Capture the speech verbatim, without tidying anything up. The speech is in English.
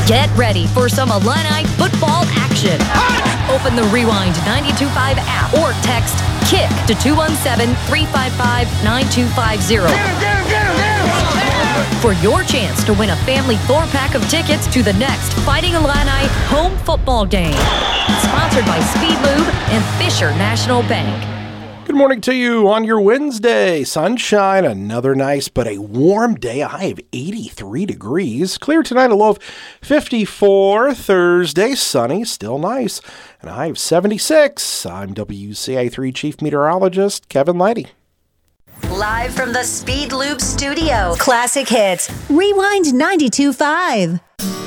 Get ready for some Illini football action. Open the Rewind ninety-two point five app or text KICK to two one seven, three five five, nine two five zero for your chance to win a family four-pack of tickets to the next Fighting Illini home football game. Sponsored by Speed Lube and Fisher National Bank. Good morning to you on your Wednesday. Sunshine, another nice but a warm day, a high of eighty-three degrees. Clear tonight, a low of fifty-four. Thursday, sunny, still nice, and a high of seventy-six. I'm W C I three Chief Meteorologist Kevin Lighty. Live from the Speed Lube studio. Classic hits. Rewind ninety-two point five.